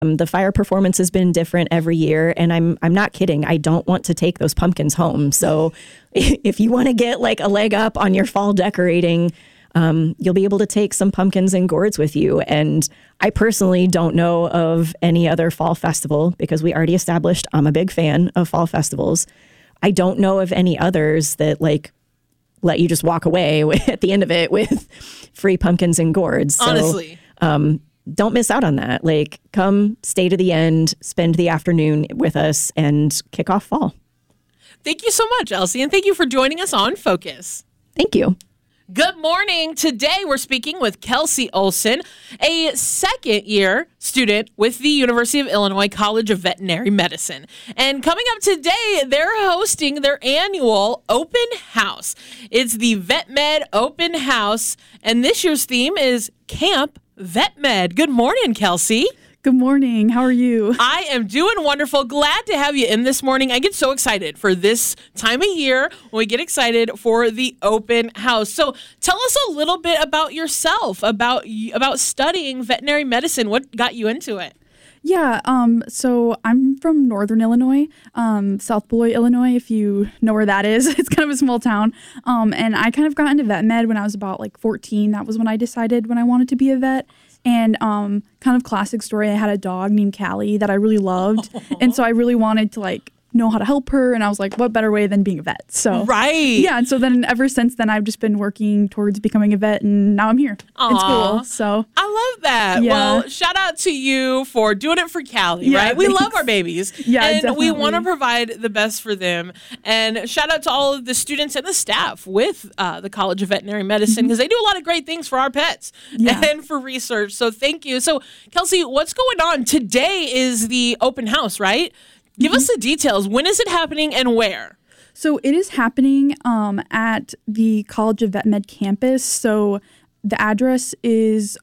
The fire performance has been different every year, and I'm not kidding. I don't want to take those pumpkins home. So if you want to get like a leg up on your fall decorating, you'll be able to take some pumpkins and gourds with you. And I personally don't know of any other fall festival, because we already established I'm a big fan of fall festivals. I don't know of any others that like let you just walk away at the end of it with free pumpkins and gourds. Honestly. So, don't miss out on that. Like, come stay to the end, spend the afternoon with us, and kick off fall. Thank you so much, Elsie, and thank you for joining us on Focus. Thank you. Good morning. Today we're speaking with Kelsey Olson, a second-year student with the University of Illinois College of Veterinary Medicine. And coming up today, they're hosting their annual open house. It's the VetMed Open House, and this year's theme is Camp VetMed. Good morning, Kelsey. Good morning. How are you? I am doing wonderful. Glad to have you in this morning. I get so excited for this time of year when we get excited for the open house. So tell us a little bit about yourself, about studying veterinary medicine. What got you into it? Yeah, so I'm from Northern Illinois, South Beloit, Illinois, if you know where that is. It's kind of a small town. And I kind of got into vet med when I was about like 14. That was when I decided when I wanted to be a vet. And kind of classic story, I had a dog named Callie that I really loved. And so I really wanted to like know how to help her. And I was like, what better way than being a vet? So right. Yeah. And so then ever since then, I've just been working towards becoming a vet, and now I'm here in school. So I love that. Yeah. Well, shout out to you for doing it for Callie, right? We love our babies. Yeah, and definitely. we want to provide the best for them. And shout out to all of the students and the staff with the College of Veterinary Medicine, because they do a lot of great things for our pets and for research. So thank you. So Kelsey, what's going on? Today is the open house, right? Give us the details. When is it happening and where? So it is happening at the College of Vet Med campus. So the address is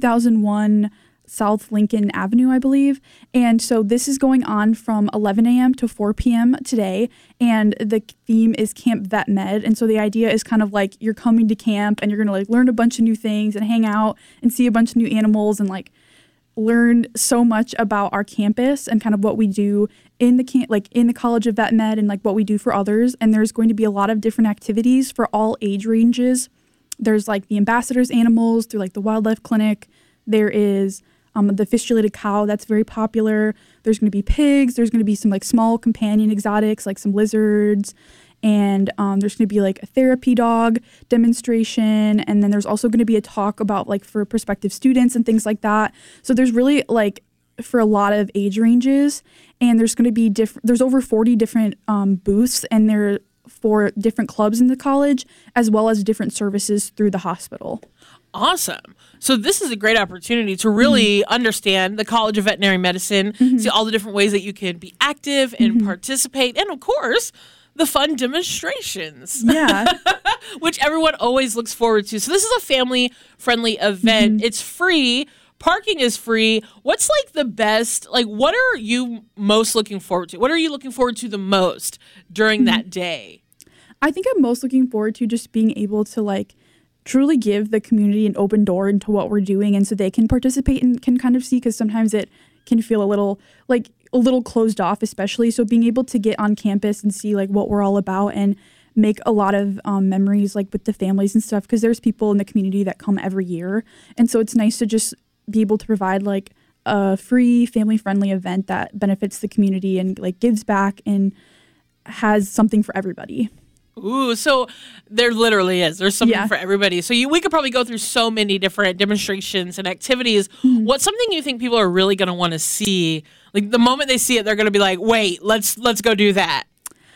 2001 South Lincoln Avenue, I believe. And so this is going on from 11 a.m. to 4 p.m. today. And the theme is Camp Vet Med. And so the idea is kind of like you're coming to camp and you're going to like learn a bunch of new things and hang out and see a bunch of new animals and like learn so much about our campus and kind of what we do in the in the College of Vet Med and like what we do for others. And there's going to be a lot of different activities for all age ranges. There's like the ambassadors animals through like the wildlife clinic. There is the fistulated cow that's very popular. There's going to be pigs. There's going to be some like small companion exotics like some lizards. And there's going to be like a therapy dog demonstration. And then there's also going to be a talk about like for prospective students and things like that. So there's really like for a lot of age ranges. And there's going to be there's over 40 different booths, and they're for different clubs in the college, as well as different services through the hospital. Awesome. So this is a great opportunity to really understand the College of Veterinary Medicine, see all the different ways that you can be active and participate, and of course, the fun demonstrations. Yeah. Which everyone always looks forward to. So this is a family-friendly event. It's free. Parking is free. What's like the best, like what are you most looking forward to? What are you looking forward to the most during that day? I think I'm most looking forward to just being able to like truly give the community an open door into what we're doing, and so they can participate and can kind of see, because sometimes it can feel a little closed off, especially. So being able to get on campus and see like what we're all about and make a lot of memories like with the families and stuff, because there's people in the community that come every year. And so it's nice to just be able to provide like a free family-friendly event that benefits the community and like gives back and has something for everybody. Ooh, so there literally is. There's something for everybody. So we could probably go through so many different demonstrations and activities. What's something you think people are really going to want to see? Like the moment they see it, they're going to be like, wait, let's go do that.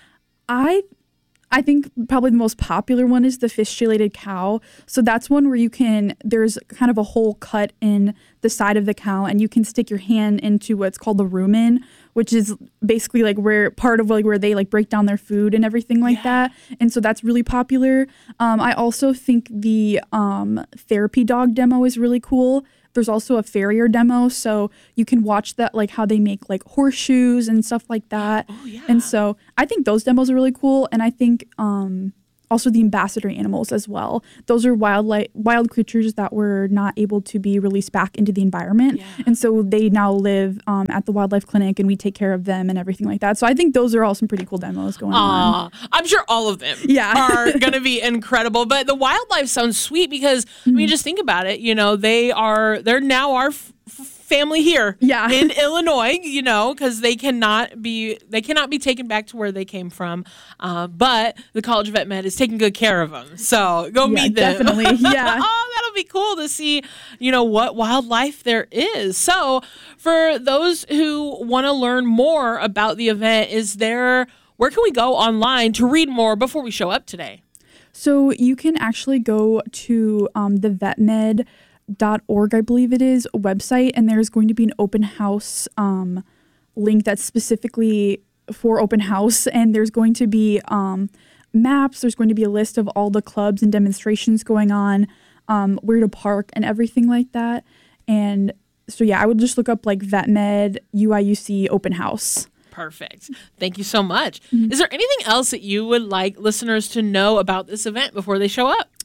I think probably the most popular one is the fistulated cow. So that's one where there's kind of a hole cut in the side of the cow, and you can stick your hand into what's called the rumen, which is basically like where they like break down their food and everything like that. And so that's really popular. I also think the therapy dog demo is really cool. There's also a farrier demo, so you can watch that, like how they make like horseshoes and stuff like that. Oh, yeah. And so I think those demos are really cool. And I think also the ambassador animals as well. Those are wild creatures that were not able to be released back into the environment. Yeah. And so they now live at the wildlife clinic, and we take care of them and everything like that. So I think those are all some pretty cool demos going on. I'm sure all of them are going to be incredible. But the wildlife sounds sweet because, I mean, just think about it. You know, they're now our family here in Illinois, you know, because they cannot be taken back to where they came from. But the College of Vet Med is taking good care of them. So go meet them. Definitely. Yeah. Oh, that'll be cool to see, you know, what wildlife there is. So for those who want to learn more about the event, where can we go online to read more before we show up today? So you can actually go to the vetmed.org, I believe it is, website, and there's going to be an open house link that's specifically for open house, and there's going to be maps, there's going to be a list of all the clubs and demonstrations going on, where to park and everything like that. And so I would just look up like VetMed UIUC open house. Perfect. Thank you so much. Mm-hmm. Is there anything else that you would like listeners to know about this event before they show up?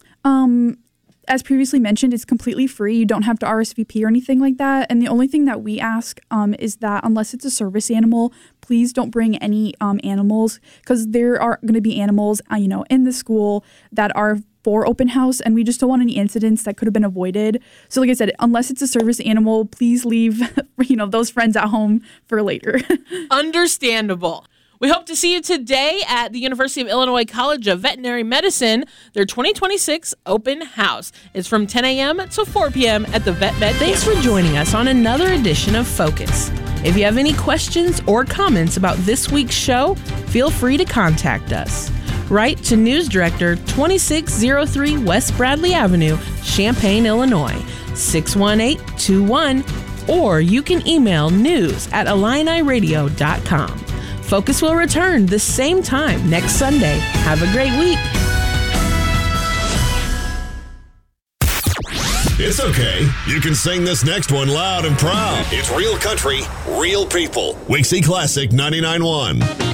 As previously mentioned, it's completely free. You don't have to RSVP or anything like that. And the only thing that we ask is that unless it's a service animal, please don't bring any animals, because there are going to be animals, in the school that are for open house, and we just don't want any incidents that could have been avoided. So like I said, unless it's a service animal, please leave, those friends at home for later. Understandable. We hope to see you today at the University of Illinois College of Veterinary Medicine, their 2026 open house. It's from 10 a.m. to 4 p.m. at the Vet Med. Thanks for joining us on another edition of Focus. If you have any questions or comments about this week's show, feel free to contact us. Write to News Director, 2603 West Bradley Avenue, Champaign, Illinois, 61821, or you can email news@IlliniRadio.com. Focus will return the same time next Sunday. Have a great week. It's okay. You can sing this next one loud and proud. It's real country, real people. Wixie Classic 99.1.